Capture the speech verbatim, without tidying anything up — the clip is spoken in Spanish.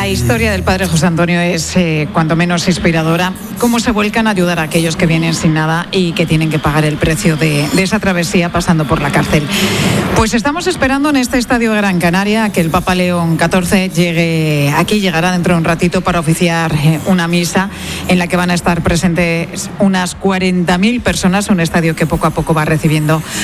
La historia del padre José Antonio es eh, cuanto menos inspiradora. Cómo se vuelcan a ayudar a aquellos que vienen sin nada y que tienen que pagar el precio de, de esa travesía pasando por la cárcel. Pues estamos esperando en este estadio de Gran Canaria que el Papa León catorce llegue aquí, llegará dentro de un ratito para oficiar eh, una misa en la que van a estar presentes unas cuarenta mil personas, un estadio que poco a poco va recibiendo